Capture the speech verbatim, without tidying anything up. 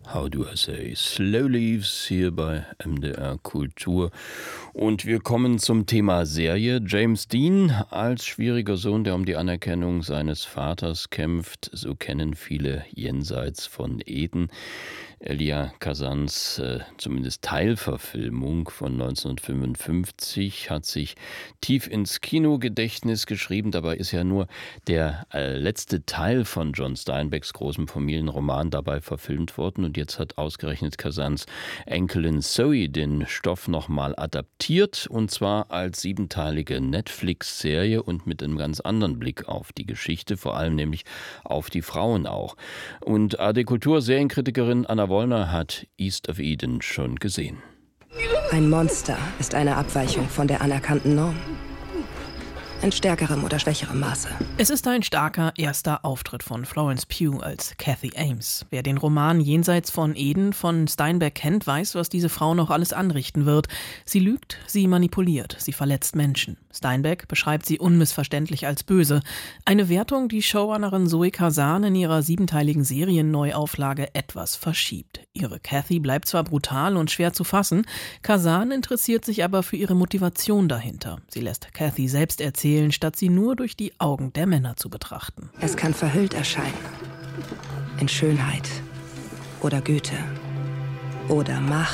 How do I say? Slow Leaves hier bei M D R Kultur. Und wir kommen zum Thema Serie. James Dean als schwieriger Sohn, der um die Anerkennung seines Vaters kämpft. So kennen viele Jenseits von Eden. Elia Kazans, äh, zumindest Teilverfilmung von neunzehnhundertfünfundfünfzig, hat sich tief ins Kinogedächtnis geschrieben. Dabei ist ja nur der äh, letzte Teil von John Steinbecks großem Familienroman dabei verfilmt worden. Und jetzt hat ausgerechnet Kazans Enkelin Zoe den Stoff nochmal adaptiert. Und zwar als siebenteilige Netflix-Serie und mit einem ganz anderen Blick auf die Geschichte, vor allem nämlich auf die Frauen auch. Und A R D-Kultur-Serienkritikerin Anna Wollner hat East of Eden schon gesehen. Ein Monster ist eine Abweichung von der anerkannten Norm. In stärkerem oder schwächerem Maße. Es ist ein starker erster Auftritt von Florence Pugh als Cathy Ames. Wer den Roman Jenseits von Eden von Steinbeck kennt, weiß, was diese Frau noch alles anrichten wird. Sie lügt, sie manipuliert, sie verletzt Menschen. Steinbeck beschreibt sie unmissverständlich als böse. Eine Wertung, die Showrunnerin Zoe Kazan in ihrer siebenteiligen Serienneuauflage etwas verschiebt. Ihre Cathy bleibt zwar brutal und schwer zu fassen, Kazan interessiert sich aber für ihre Motivation dahinter. Sie lässt Cathy selbst erzählen, statt sie nur durch die Augen der Männer zu betrachten. Es kann verhüllt erscheinen. In Schönheit oder Güte oder Macht